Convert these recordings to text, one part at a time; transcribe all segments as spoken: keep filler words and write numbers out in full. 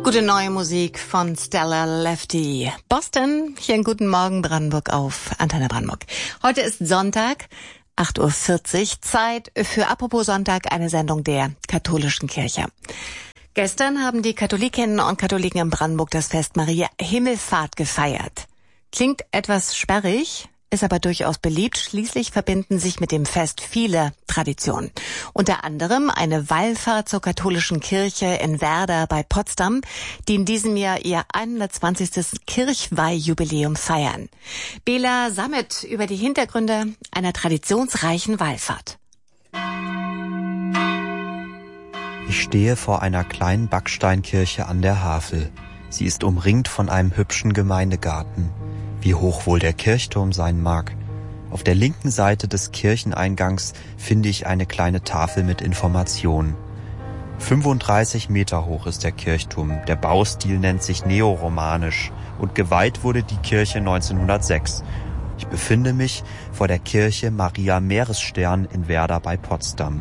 Gute neue Musik von Stella Lefty. Boston, hier in Guten Morgen Brandenburg auf Antenne Brandenburg. Heute ist Sonntag, acht Uhr vierzig, Zeit für Apropos Sonntag, eine Sendung der katholischen Kirche. Gestern haben die Katholikinnen und Katholiken in Brandenburg das Fest Maria Himmelfahrt gefeiert. Klingt etwas sperrig, ist aber durchaus beliebt. Schließlich verbinden sich mit dem Fest viele Traditionen. Unter anderem eine Wallfahrt zur katholischen Kirche in Werder bei Potsdam, die in diesem Jahr ihr hundertzwanzigstes Kirchweihjubiläum feiern. Bela Sammet über die Hintergründe einer traditionsreichen Wallfahrt. Ich stehe vor einer kleinen Backsteinkirche an der Havel. Sie ist umringt von einem hübschen Gemeindegarten. Wie hoch wohl der Kirchturm sein mag. Auf der linken Seite des Kircheneingangs finde ich eine kleine Tafel mit Informationen. fünfunddreißig Meter hoch ist der Kirchturm. Der Baustil nennt sich neoromanisch und geweiht wurde die Kirche neunzehnhundertsechs. Ich befinde mich vor der Kirche Maria Meeresstern in Werder bei Potsdam.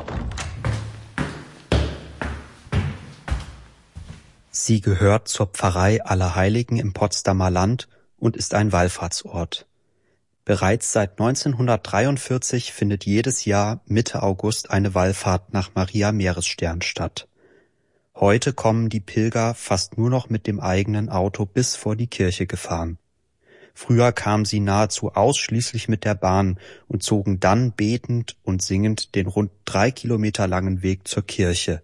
Sie gehört zur Pfarrei Allerheiligen im Potsdamer Land und ist ein Wallfahrtsort. Bereits seit neunzehnhundertdreiundvierzig findet jedes Jahr Mitte August eine Wallfahrt nach Maria Meeresstern statt. Heute kommen die Pilger fast nur noch mit dem eigenen Auto bis vor die Kirche gefahren. Früher kamen sie nahezu ausschließlich mit der Bahn und zogen dann betend und singend den rund drei Kilometer langen Weg zur Kirche.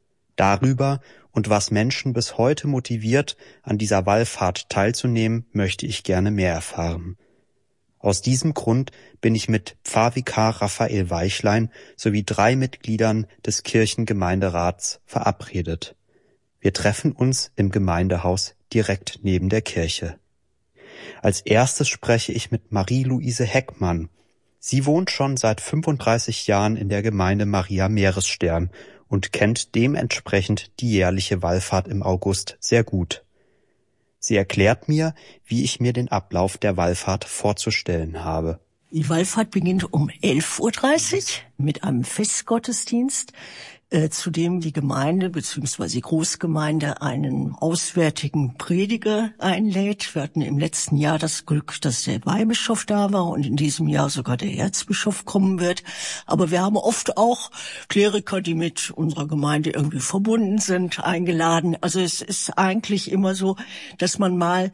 Darüber und was Menschen bis heute motiviert, an dieser Wallfahrt teilzunehmen, möchte ich gerne mehr erfahren. Aus diesem Grund bin ich mit Pfarrvikar Raphael Weichlein sowie drei Mitgliedern des Kirchengemeinderats verabredet. Wir treffen uns im Gemeindehaus direkt neben der Kirche. Als erstes spreche ich mit Marie-Luise Heckmann. Sie wohnt schon seit fünfunddreißig Jahren in der Gemeinde Maria Meeresstern und kennt dementsprechend die jährliche Wallfahrt im August sehr gut. Sie erklärt mir, wie ich mir den Ablauf der Wallfahrt vorzustellen habe. Die Wallfahrt beginnt um elf Uhr dreißig mit einem Festgottesdienst, äh, zu dem die Gemeinde bzw. die Großgemeinde einen auswärtigen Prediger einlädt. Wir hatten im letzten Jahr das Glück, dass der Weihbischof da war und in diesem Jahr sogar der Erzbischof kommen wird. Aber wir haben oft auch Kleriker, die mit unserer Gemeinde irgendwie verbunden sind, eingeladen. Also es ist eigentlich immer so, dass man mal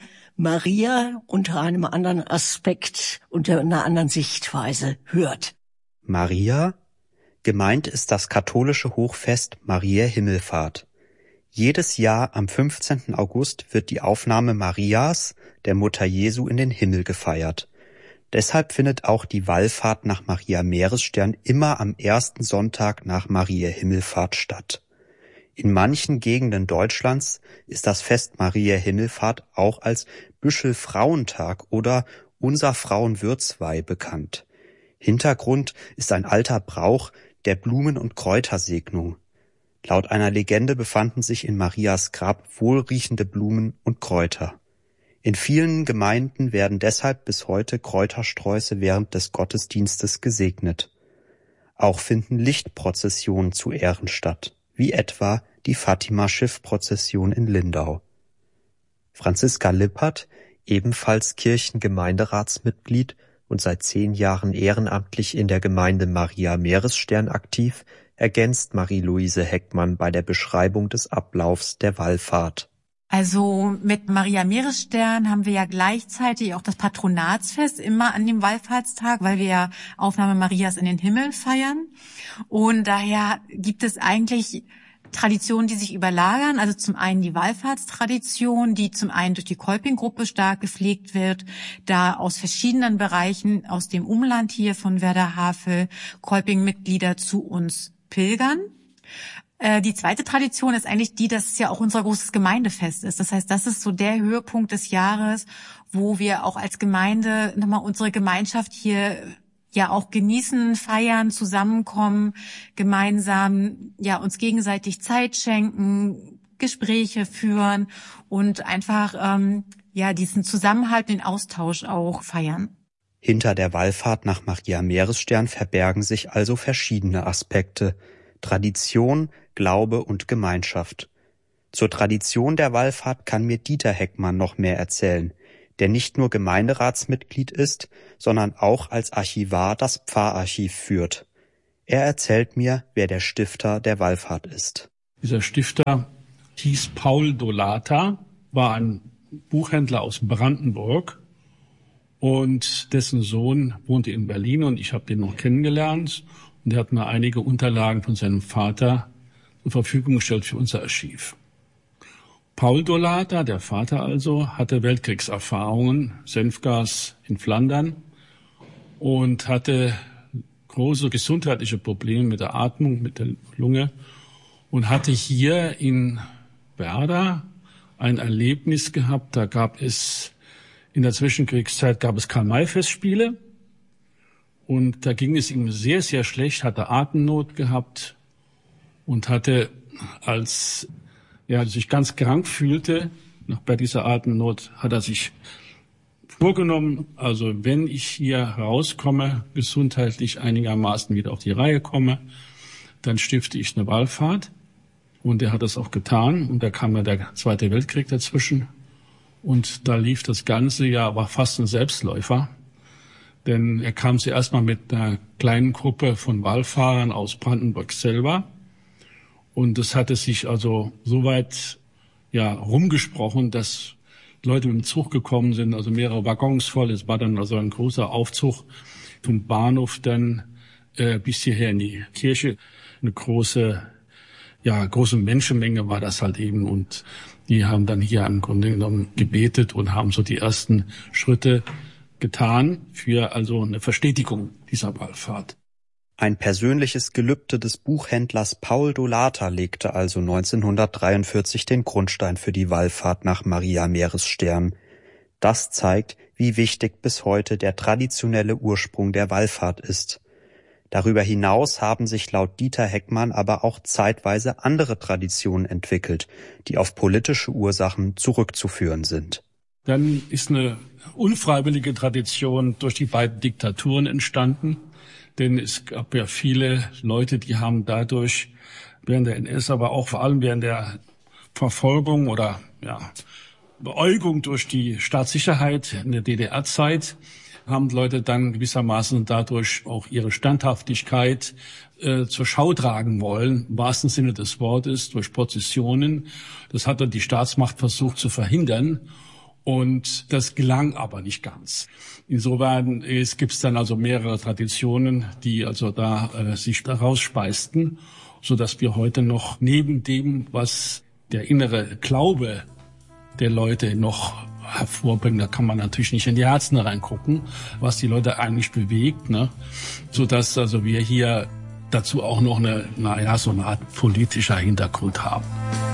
Maria unter einem anderen Aspekt, unter einer anderen Sichtweise hört. Maria? Gemeint ist das katholische Hochfest Mariä Himmelfahrt. Jedes Jahr am fünfzehnten August wird die Aufnahme Marias, der Mutter Jesu, in den Himmel gefeiert. Deshalb findet auch die Wallfahrt nach Maria Meeresstern immer am ersten Sonntag nach Mariä Himmelfahrt statt. In manchen Gegenden Deutschlands ist das Fest Mariä Himmelfahrt auch als Büschel-Frauentag oder Unser Frauenwirtsweih bekannt. Hintergrund ist ein alter Brauch der Blumen- und Kräutersegnung. Laut einer Legende befanden sich in Marias Grab wohlriechende Blumen und Kräuter. In vielen Gemeinden werden deshalb bis heute Kräutersträuße während des Gottesdienstes gesegnet. Auch finden Lichtprozessionen zu Ehren statt, wie etwa die Fatima-Schiff-Prozession in Lindau. Franziska Lippert, ebenfalls Kirchengemeinderatsmitglied und seit zehn Jahren ehrenamtlich in der Gemeinde Maria Meeresstern aktiv, ergänzt Marie-Luise Heckmann bei der Beschreibung des Ablaufs der Wallfahrt. Also mit Maria Meeresstern haben wir ja gleichzeitig auch das Patronatsfest immer an dem Wallfahrtstag, weil wir ja Aufnahme Marias in den Himmel feiern. Und daher gibt es eigentlich Traditionen, die sich überlagern. Also zum einen die Wallfahrtstradition, die zum einen durch die Kolping-Gruppe stark gepflegt wird, da aus verschiedenen Bereichen aus dem Umland hier von Werder-Havel Kolping-Mitglieder zu uns pilgern. Äh, die zweite Tradition ist eigentlich die, dass es ja auch unser großes Gemeindefest ist. Das heißt, das ist so der Höhepunkt des Jahres, wo wir auch als Gemeinde nochmal unsere Gemeinschaft hier ja auch genießen, feiern, zusammenkommen, gemeinsam ja uns gegenseitig Zeit schenken, Gespräche führen und einfach ähm, ja diesen Zusammenhalt, den Austausch auch feiern. Hinter der Wallfahrt nach Maria Meeresstern verbergen sich also verschiedene Aspekte: Tradition, Glaube und Gemeinschaft. Zur Tradition der Wallfahrt kann mir Dieter Heckmann noch mehr erzählen, der nicht nur Gemeinderatsmitglied ist, sondern auch als Archivar das Pfarrarchiv führt. Er erzählt mir, wer der Stifter der Wallfahrt ist. Dieser Stifter hieß Paul Dolata, war ein Buchhändler aus Brandenburg und dessen Sohn wohnte in Berlin und ich habe den noch kennengelernt und er hat mir einige Unterlagen von seinem Vater zur Verfügung gestellt für unser Archiv. Paul Dolata, der Vater also, hatte Weltkriegserfahrungen, Senfgas in Flandern und hatte große gesundheitliche Probleme mit der Atmung, mit der Lunge und hatte hier in Werder ein Erlebnis gehabt. Da gab es in der Zwischenkriegszeit gab es Karl-May-Festspiele und da ging es ihm sehr, sehr schlecht, hatte Atemnot gehabt und hatte, als er sich ganz krank fühlte, nach bei dieser Atemnot, hat er sich vorgenommen, also wenn ich hier rauskomme, gesundheitlich einigermaßen wieder auf die Reihe komme, dann stifte ich eine Wallfahrt. Und er hat das auch getan. Und da kam ja der Zweite Weltkrieg dazwischen. Und da lief das ganze Jahr, war fast ein Selbstläufer. Denn er kam zuerst mal mit einer kleinen Gruppe von Wallfahrern aus Brandenburg selber. Und das hatte sich also so weit ja, rumgesprochen, dass Leute mit dem Zug gekommen sind, also mehrere Waggons voll. Es war dann also ein großer Aufzug vom Bahnhof dann äh, bis hierher in die Kirche. Eine große, ja, große Menschenmenge war das halt eben. Und die haben dann hier im Grunde genommen gebetet und haben so die ersten Schritte getan für also eine Verstetigung dieser Wallfahrt. Ein persönliches Gelübde des Buchhändlers Paul Dolata legte also neunzehnhundertdreiundvierzig den Grundstein für die Wallfahrt nach Maria Meeresstern. Das zeigt, wie wichtig bis heute der traditionelle Ursprung der Wallfahrt ist. Darüber hinaus haben sich laut Dieter Heckmann aber auch zeitweise andere Traditionen entwickelt, die auf politische Ursachen zurückzuführen sind. Dann ist eine unfreiwillige Tradition durch die beiden Diktaturen entstanden. Denn es gab ja viele Leute, die haben dadurch während der N S, aber auch vor allem während der Verfolgung oder ja, Beäugung durch die Staatssicherheit in der D D R-Zeit, haben Leute dann gewissermaßen dadurch auch ihre Standhaftigkeit äh, zur Schau tragen wollen, im wahrsten Sinne des Wortes, durch Prozessionen. Das hat dann die Staatsmacht versucht zu verhindern. Und das gelang aber nicht ganz. Insofern es gibt es dann also mehrere Traditionen, die also da äh, sich daraus speisten, so dass wir heute noch neben dem, was der innere Glaube der Leute noch hervorbringen, da kann man natürlich nicht in die Herzen reingucken, was die Leute eigentlich bewegt, ne, so dass also wir hier dazu auch noch eine, naja, so eine Art politischer Hintergrund haben.